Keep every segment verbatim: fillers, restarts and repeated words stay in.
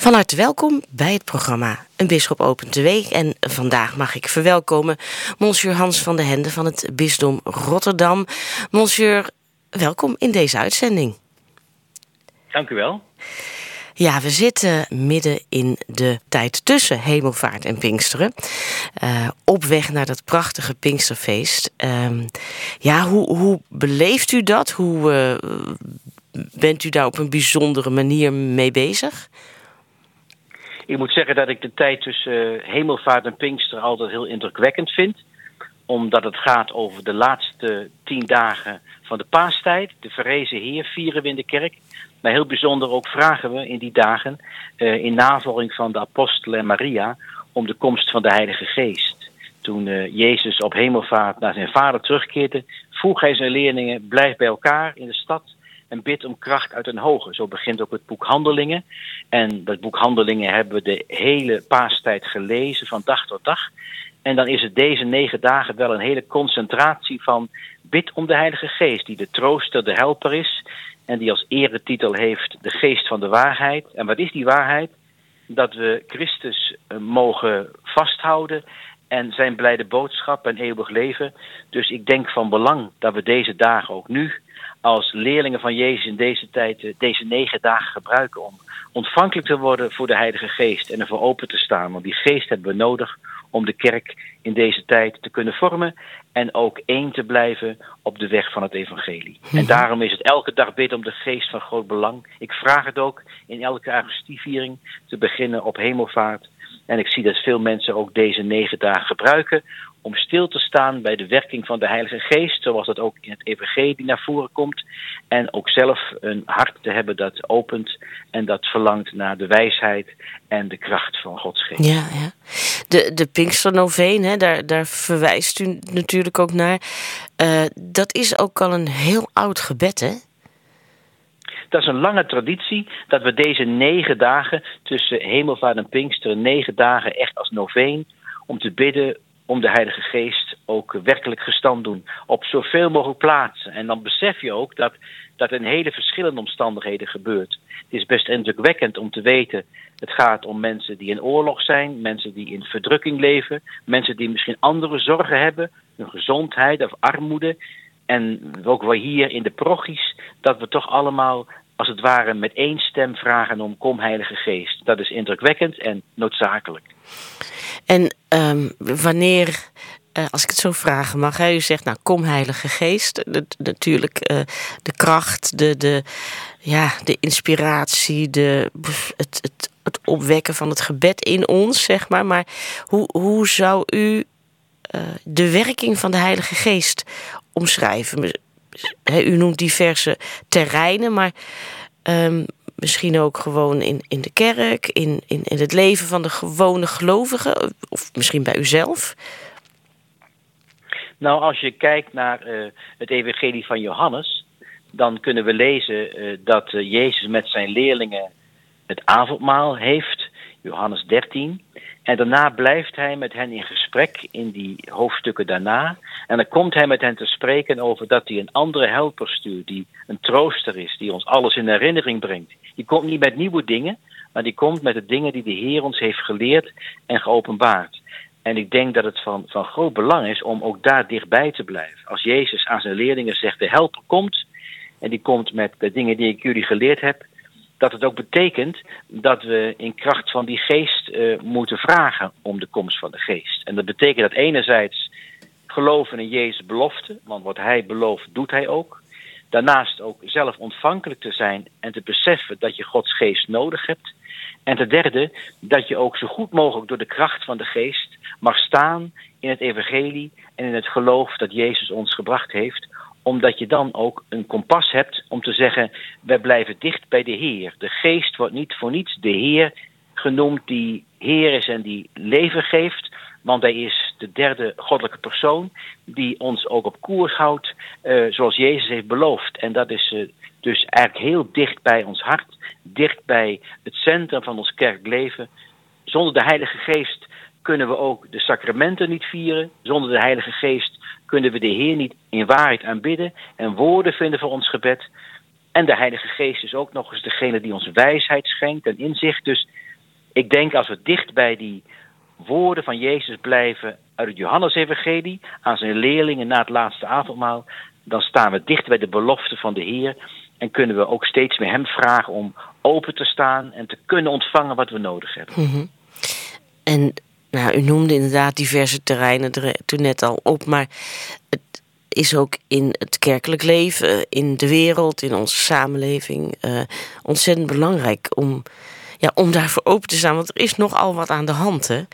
Van harte welkom bij het programma Een Bisschop opent de week. En vandaag mag ik verwelkomen Monsieur Hans van der Hende van het Bisdom Rotterdam. Monsieur, welkom in deze uitzending. Dank u wel. Ja, we zitten midden in de tijd tussen Hemelvaart en Pinksteren. Uh, op weg naar dat prachtige Pinksterfeest. Uh, ja, hoe, hoe beleeft u dat? Hoe uh, bent u daar op een bijzondere manier mee bezig? Ik moet zeggen dat ik de tijd tussen uh, Hemelvaart en Pinksteren altijd heel indrukwekkend vind. Omdat het gaat over de laatste tien dagen van de paastijd. De verrezen Heer vieren we in de kerk. Maar heel bijzonder ook vragen we in die dagen, uh, in navolging van de apostelen en Maria, om de komst van de Heilige Geest. Toen uh, Jezus op hemelvaart naar zijn vader terugkeerde, vroeg hij zijn leerlingen, blijf bij elkaar in de stad en bid om kracht uit den hoge. Zo begint ook het boek Handelingen. En dat boek Handelingen hebben we de hele paastijd gelezen, van dag tot dag. En dan is het deze negen dagen wel een hele concentratie van bid om de Heilige Geest, die de trooster, de helper is. En die als eretitel heeft de geest van de waarheid. En wat is die waarheid? Dat we Christus mogen vasthouden en zijn blijde boodschap en eeuwig leven. Dus ik denk van belang dat we deze dagen ook nu als leerlingen van Jezus in deze tijd, deze negen dagen gebruiken om ontvankelijk te worden voor de Heilige Geest en ervoor open te staan. Want die geest hebben we nodig om de kerk in deze tijd te kunnen vormen en ook één te blijven op de weg van het evangelie. Mm-hmm. En daarom is het elke dag bidden om de geest van groot belang. Ik vraag het ook in elke Eucharistieviering te beginnen op Hemelvaart. En ik zie dat veel mensen ook deze negen dagen gebruiken om stil te staan bij de werking van de Heilige Geest, zoals dat ook in het evangelie naar voren komt. En ook zelf een hart te hebben dat opent en dat verlangt naar de wijsheid en de kracht van Gods Geest. Ja, ja. De, de Pinksternoveen, hè, daar, daar verwijst u natuurlijk ook naar. Uh, dat is ook al een heel oud gebed, hè? Dat is een lange traditie dat we deze negen dagen tussen Hemelvaart en Pinksteren, negen dagen echt als noveen, om te bidden om de Heilige Geest ook werkelijk gestand doen op zoveel mogelijk plaatsen. En dan besef je ook dat dat in hele verschillende omstandigheden gebeurt. Het is best indrukwekkend om te weten, het gaat om mensen die in oorlog zijn, mensen die in verdrukking leven, mensen die misschien andere zorgen hebben, hun gezondheid of armoede. En ook wel hier in de parochies, dat we toch allemaal als het ware met één stem vragen om kom Heilige Geest. Dat is indrukwekkend en noodzakelijk. En um, wanneer, uh, als ik het zo vragen mag, hè, u zegt nou kom Heilige Geest, de, natuurlijk uh, de kracht, de, de, ja, de inspiratie, de, het, het, het opwekken van het gebed in ons, zeg maar. Maar hoe, hoe zou u uh, de werking van de Heilige Geest omschrijven? He, u noemt diverse terreinen, maar um, misschien ook gewoon in, in de kerk, in, in, in het leven van de gewone gelovigen, of misschien bij uzelf? Nou, als je kijkt naar uh, het evangelie van Johannes, dan kunnen we lezen uh, dat uh, Jezus met zijn leerlingen het avondmaal heeft, Johannes dertien. En daarna blijft hij met hen in gesprek in die hoofdstukken daarna. En dan komt hij met hen te spreken over dat hij een andere helper stuurt, die een trooster is, die ons alles in herinnering brengt. Die komt niet met nieuwe dingen, maar die komt met de dingen die de Heer ons heeft geleerd en geopenbaard. En ik denk dat het van, van groot belang is om ook daar dichtbij te blijven. Als Jezus aan zijn leerlingen zegt, de helper komt, en die komt met de dingen die ik jullie geleerd heb, dat het ook betekent dat we in kracht van die geest uh, moeten vragen om de komst van de geest. En dat betekent dat enerzijds geloven in Jezus' belofte, want wat hij belooft doet hij ook. Daarnaast ook zelf ontvankelijk te zijn en te beseffen dat je Gods geest nodig hebt. En ten derde, dat je ook zo goed mogelijk door de kracht van de geest mag staan in het evangelie en in het geloof dat Jezus ons gebracht heeft, omdat je dan ook een kompas hebt om te zeggen, wij blijven dicht bij de Heer. De geest wordt niet voor niets de Heer genoemd die Heer is en die leven geeft, want hij is de derde goddelijke persoon die ons ook op koers houdt, uh, zoals Jezus heeft beloofd. En dat is uh, dus eigenlijk heel dicht bij ons hart, dicht bij het centrum van ons kerkleven. Zonder de Heilige Geest kunnen we ook de sacramenten niet vieren. Zonder de Heilige Geest kunnen we de Heer niet in waarheid aanbidden en woorden vinden voor ons gebed. En de Heilige Geest is ook nog eens degene die ons wijsheid schenkt en inzicht. Dus ik denk als we dicht bij die woorden van Jezus blijven uit het Johannesevangelie aan zijn leerlingen na het laatste avondmaal, dan staan we dicht bij de belofte van de Heer en kunnen we ook steeds meer hem vragen om open te staan en te kunnen ontvangen wat we nodig hebben. Mm-hmm. En nou, u noemde inderdaad diverse terreinen er toen net al op, maar het is ook in het kerkelijk leven, in de wereld, in onze samenleving uh, ontzettend belangrijk om, ja, om daarvoor open te staan, want er is nogal wat aan de hand, hè?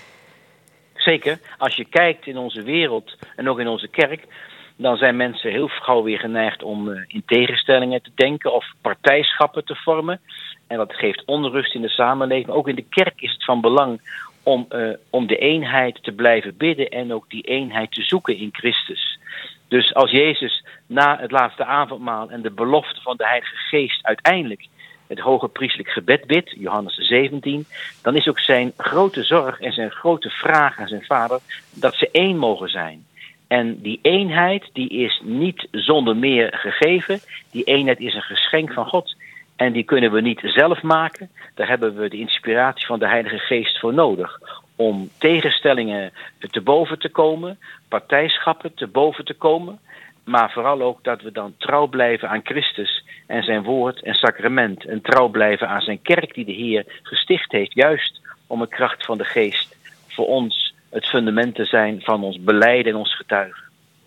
Zeker. Als je kijkt in onze wereld en ook in onze kerk, dan zijn mensen heel gauw weer geneigd om uh, in tegenstellingen te denken of partijschappen te vormen. En dat geeft onrust in de samenleving. Ook in de kerk is het van belang om, uh, om de eenheid te blijven bidden en ook die eenheid te zoeken in Christus. Dus als Jezus na het laatste avondmaal en de belofte van de Heilige Geest uiteindelijk het hoge priestelijk gebed bidt, Johannes zeventien, dan is ook zijn grote zorg en zijn grote vraag aan zijn vader dat ze één mogen zijn. En die eenheid die is niet zonder meer gegeven. Die eenheid is een geschenk van God. En die kunnen we niet zelf maken. Daar hebben we de inspiratie van de Heilige Geest voor nodig. Om tegenstellingen te boven te komen. Partijschappen te boven te komen. Maar vooral ook dat we dan trouw blijven aan Christus en zijn woord en sacrament. En trouw blijven aan zijn kerk die de Heer gesticht heeft. Juist om de kracht van de Geest voor ons het fundament te zijn van ons belijden en ons getuigen.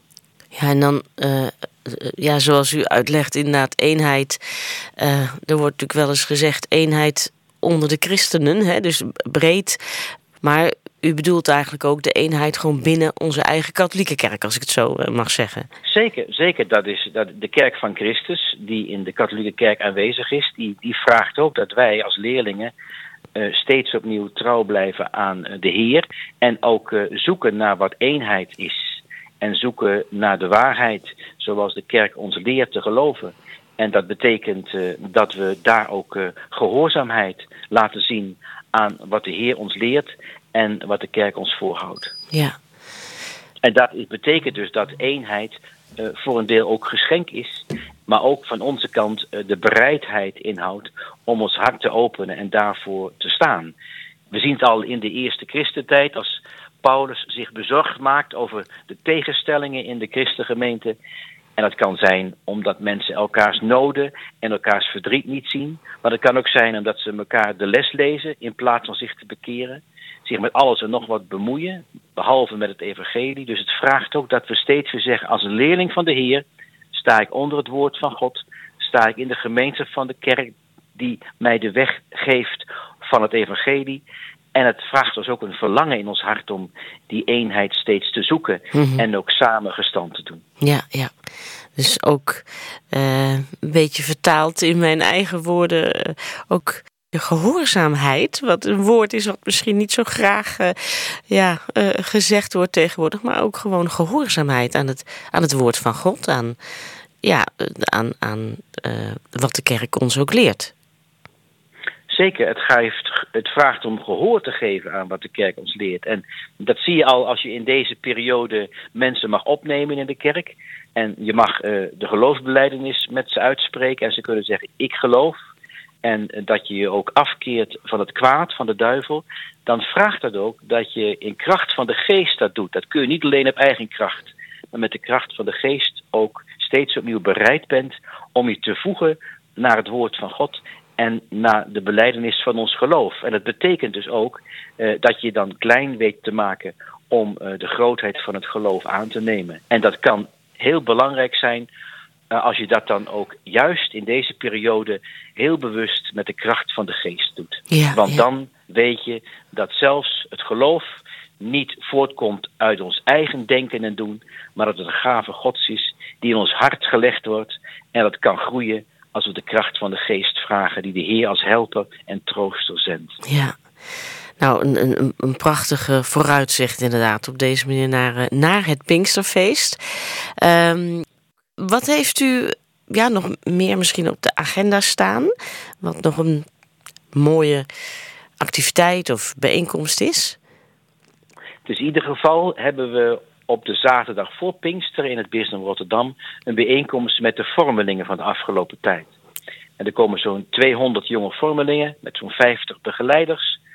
Ja, en dan, uh, ja, zoals u uitlegt, inderdaad eenheid. Uh, er wordt natuurlijk wel eens gezegd eenheid onder de christenen, hè, dus breed. Maar u bedoelt eigenlijk ook de eenheid gewoon binnen onze eigen katholieke kerk, als ik het zo uh, mag zeggen. Zeker, zeker. Dat is dat de kerk van Christus, die in de katholieke kerk aanwezig is, die, die vraagt ook dat wij als leerlingen Uh, steeds opnieuw trouw blijven aan uh, de Heer. En ook uh, zoeken naar wat eenheid is. En zoeken naar de waarheid zoals de kerk ons leert te geloven. En dat betekent uh, dat we daar ook uh, gehoorzaamheid laten zien aan wat de Heer ons leert en wat de kerk ons voorhoudt. Ja. En dat betekent dus dat eenheid uh, voor een deel ook geschenk is, maar ook van onze kant uh, de bereidheid inhoudt om ons hart te openen en daarvoor te staan. We zien het al in de eerste christentijd als Paulus zich bezorgd maakt over de tegenstellingen in de christengemeente. En dat kan zijn omdat mensen elkaars noden en elkaars verdriet niet zien. Maar het kan ook zijn omdat ze elkaar de les lezen in plaats van zich te bekeren. Zich met alles en nog wat bemoeien, behalve met het evangelie. Dus het vraagt ook dat we steeds weer zeggen, als een leerling van de Heer sta ik onder het woord van God. Sta ik in de gemeenschap van de kerk die mij de weg geeft van het evangelie. En het vraagt ons ook een verlangen in ons hart om die eenheid steeds te zoeken. Mm-hmm. En ook samen gestand te doen. Ja, ja. Dus ook uh, een beetje vertaald in mijn eigen woorden. Uh, ook de gehoorzaamheid. Wat een woord is wat misschien niet zo graag uh, ja, uh, gezegd wordt tegenwoordig. Maar ook gewoon gehoorzaamheid aan het, aan het woord van God. Aan, ja, aan, aan uh, wat de kerk ons ook leert. Zeker, het, geeft, het vraagt om gehoor te geven aan wat de kerk ons leert. En dat zie je al als je in deze periode mensen mag opnemen in de kerk. En je mag uh, de geloofsbelijdenis met ze uitspreken. En ze kunnen zeggen, ik geloof. En uh, dat je je ook afkeert van het kwaad, van de duivel. Dan vraagt dat ook dat je in kracht van de geest dat doet. Dat kun je niet alleen op eigen kracht. Maar met de kracht van de geest ook steeds opnieuw bereid bent om je te voegen naar het woord van God en naar de belijdenis van ons geloof. En dat betekent dus ook uh, dat je dan klein weet te maken om uh, de grootheid van het geloof aan te nemen. En dat kan heel belangrijk zijn uh, als je dat dan ook juist in deze periode heel bewust met de kracht van de geest doet. Ja, Want ja. dan weet je dat zelfs het geloof niet voortkomt uit ons eigen denken en doen, maar dat het een gave Gods is die in ons hart gelegd wordt. En dat kan groeien als we de kracht van de geest vragen die de Heer als helper en trooster zendt. Ja, nou een, een, een prachtige vooruitzicht inderdaad op deze manier naar, naar het Pinksterfeest. Um, wat heeft u ja, nog meer misschien op de agenda staan? Wat nog een mooie activiteit of bijeenkomst is? Dus in ieder geval hebben we op de zaterdag voor Pinkster in het Bisdom Rotterdam een bijeenkomst met de vormelingen van de afgelopen tijd. En er komen zo'n tweehonderd jonge vormelingen met zo'n vijftig begeleiders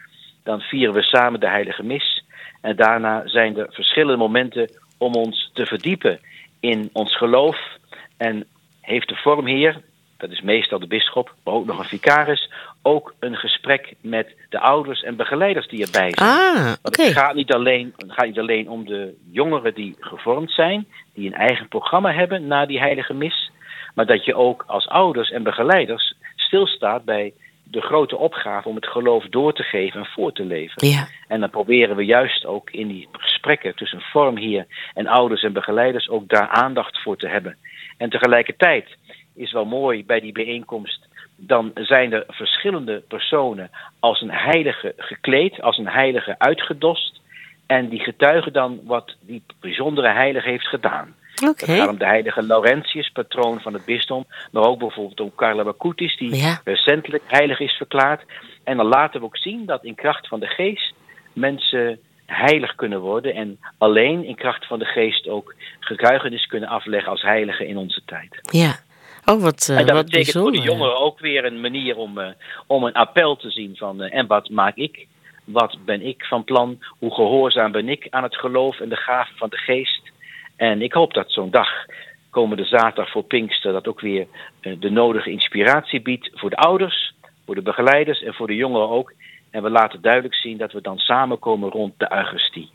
Dan vieren we samen de heilige mis. En daarna zijn er verschillende momenten om ons te verdiepen in ons geloof. En heeft de vormheer, dat is meestal de bisschop, maar ook nog een vicaris, ook een gesprek met de ouders en begeleiders die erbij zijn. Ah, oké. Okay. Het gaat niet alleen, het gaat niet alleen om de jongeren die gevormd zijn, die een eigen programma hebben na die heilige mis, maar dat je ook als ouders en begeleiders stilstaat bij de grote opgave om het geloof door te geven en voor te leven. Ja. En dan proberen we juist ook in die gesprekken tussen vormheer en ouders en begeleiders ook daar aandacht voor te hebben. En tegelijkertijd is wel mooi bij die bijeenkomst, dan zijn er verschillende personen als een heilige gekleed, als een heilige uitgedost. En die getuigen dan wat die bijzondere heilige heeft gedaan. Okay. Het gaat om de heilige Laurentius, patroon van het bisdom. Maar ook bijvoorbeeld om Carla Acutis, die ja. recentelijk heilig is verklaard. En dan laten we ook zien dat in kracht van de geest mensen heilig kunnen worden. En alleen in kracht van de geest ook getuigenis kunnen afleggen als heiligen in onze tijd. Ja. Oh, wat, uh, en dat wat betekent bijzonder. voor de jongeren ook weer een manier om, uh, om een appel te zien van uh, en wat maak ik? Wat ben ik van plan? Hoe gehoorzaam ben ik aan het geloof en de gaven van de geest? En ik hoop dat zo'n dag, komende zaterdag voor Pinkster, dat ook weer uh, de nodige inspiratie biedt voor de ouders, voor de begeleiders en voor de jongeren ook. En we laten duidelijk zien dat we dan samenkomen rond de Eucharistie.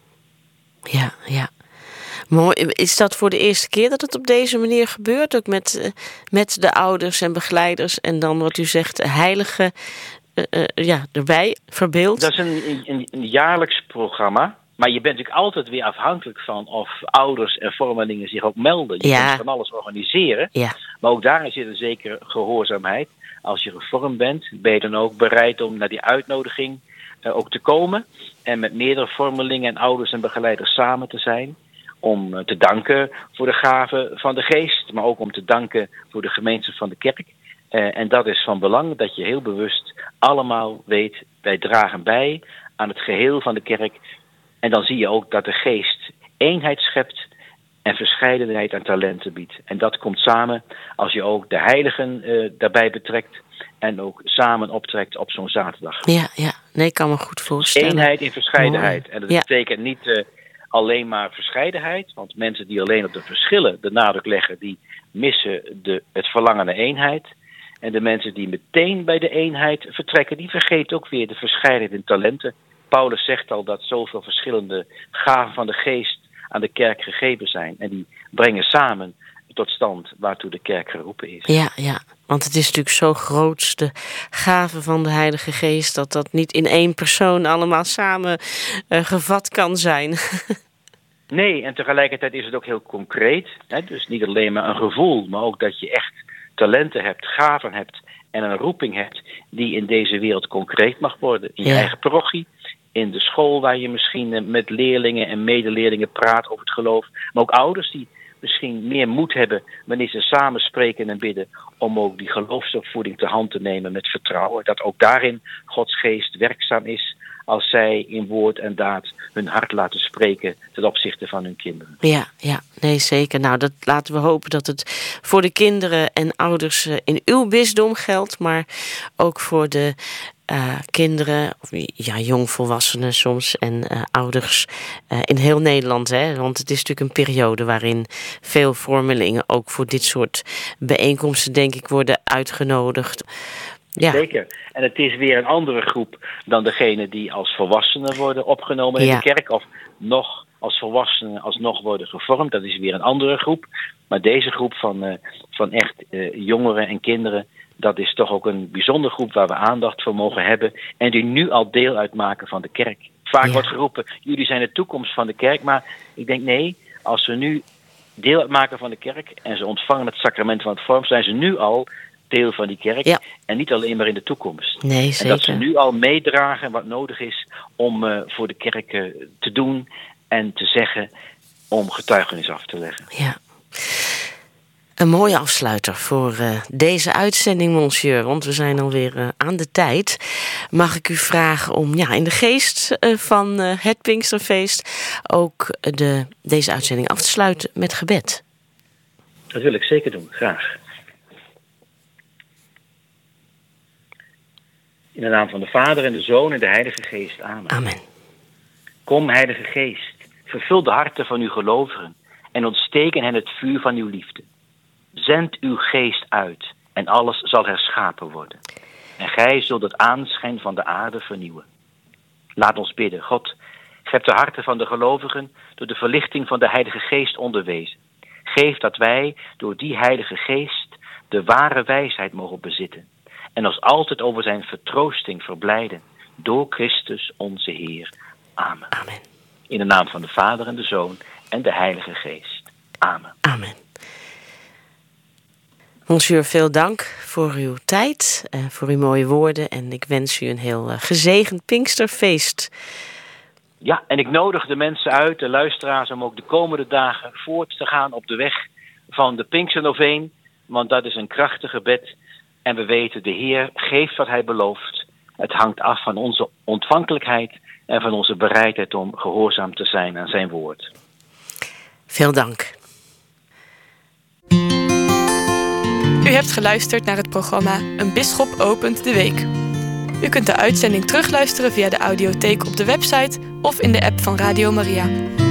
Ja, ja. Mooi. Is dat voor de eerste keer dat het op deze manier gebeurt? Ook met, uh, met de ouders en begeleiders en dan wat u zegt, heilige uh, uh, ja, erbij, verbeeld? Dat is een, een, een jaarlijks programma. Maar je bent natuurlijk altijd weer afhankelijk van of ouders en vormelingen zich ook melden. Je ja. kunt van alles organiseren. Ja. Maar ook daarin zit een zekere gehoorzaamheid. Als je gevormd bent, ben je dan ook bereid om naar die uitnodiging uh, ook te komen. En met meerdere vormelingen en ouders en begeleiders samen te zijn. Om uh, te danken voor de gaven van de geest. Maar ook om te danken voor de gemeenschap van de kerk. Uh, en dat is van belang dat je heel bewust allemaal weet, wij dragen bij aan het geheel van de kerk. En dan zie je ook dat de geest eenheid schept en verscheidenheid aan talenten biedt. En dat komt samen als je ook de heiligen uh, daarbij betrekt en ook samen optrekt op zo'n zaterdag. Ja, ja. Nee, ik kan me goed voorstellen. Eenheid in verscheidenheid. Mooi. En dat ja. betekent niet uh, alleen maar verscheidenheid, want mensen die alleen op de verschillen de nadruk leggen, die missen de, het verlangen naar eenheid. En de mensen die meteen bij de eenheid vertrekken, die vergeten ook weer de verscheidenheid in talenten. Paulus zegt al dat zoveel verschillende gaven van de geest aan de kerk gegeven zijn. En die brengen samen tot stand waartoe de kerk geroepen is. Ja, ja. Want het is natuurlijk zo groot, de gave van de Heilige Geest, dat dat niet in één persoon allemaal samen uh, gevat kan zijn. Nee, en tegelijkertijd is het ook heel concreet. Hè? Dus niet alleen maar een gevoel, maar ook dat je echt talenten hebt, gaven hebt en een roeping hebt die in deze wereld concreet mag worden. In je ja. eigen parochie, in de school waar je misschien met leerlingen en medeleerlingen praat over het geloof. Maar ook ouders die misschien meer moed hebben wanneer ze samen spreken en bidden om ook die geloofsopvoeding te hand te nemen met vertrouwen. Dat ook daarin Gods geest werkzaam is als zij in woord en daad hun hart laten spreken ten opzichte van hun kinderen. Ja, ja, nee zeker. Nou, dat laten we hopen dat het voor de kinderen en ouders in uw bisdom geldt, maar ook voor de uh, kinderen, of ja, jongvolwassenen soms en uh, ouders uh, in heel Nederland. Hè? Want het is natuurlijk een periode waarin veel vormelingen ook voor dit soort bijeenkomsten, denk ik, worden uitgenodigd. Ja. Zeker. En het is weer een andere groep dan degene die als volwassenen worden opgenomen in ja. de kerk. Of nog als volwassenen alsnog worden gevormd. Dat is weer een andere groep. Maar deze groep van, uh, van echt uh, jongeren en kinderen, dat is toch ook een bijzondere groep waar we aandacht voor mogen hebben. En die nu al deel uitmaken van de kerk. Vaak ja. wordt geroepen, jullie zijn de toekomst van de kerk. Maar ik denk nee, als we nu deel uitmaken van de kerk en ze ontvangen het sacrament van het vorm, zijn ze nu al deel van die kerk. Ja. En niet alleen maar in de toekomst. Nee, zeker. En dat ze nu al meedragen wat nodig is om uh, voor de kerk uh, te doen en te zeggen om getuigenis af te leggen. Ja. Een mooie afsluiter voor uh, deze uitzending, monsieur. Want we zijn alweer uh, aan de tijd. Mag ik u vragen om ja, in de geest uh, van uh, het Pinksterfeest ook de, deze uitzending af te sluiten met gebed? Dat wil ik zeker doen, graag. In de naam van de Vader en de Zoon en de Heilige Geest. Amen. Amen. Kom, Heilige Geest, vervul de harten van uw gelovigen en ontsteek in hen het vuur van uw liefde. Zend uw geest uit en alles zal herschapen worden. En gij zult het aanschijn van de aarde vernieuwen. Laat ons bidden. God, gij hebt de harten van de gelovigen door de verlichting van de Heilige Geest onderwezen. Geef dat wij door die Heilige Geest de ware wijsheid mogen bezitten. En ons altijd over zijn vertroosting verblijden. Door Christus onze Heer. Amen. Amen. In de naam van de Vader en de Zoon en de Heilige Geest. Amen. Amen. Monsieur, veel dank voor uw tijd, uh, voor uw mooie woorden. En ik wens u een heel uh, gezegend Pinksterfeest. Ja, en ik nodig de mensen uit, de luisteraars, om ook de komende dagen voort te gaan op de weg van de Pinksternoveen. Want dat is een krachtig gebed. En we weten, de Heer geeft wat hij belooft. Het hangt af van onze ontvankelijkheid en van onze bereidheid om gehoorzaam te zijn aan zijn woord. Veel dank. U hebt geluisterd naar het programma Een Bisschop opent de week. U kunt de uitzending terugluisteren via de audiotheek op de website of in de app van Radio Maria.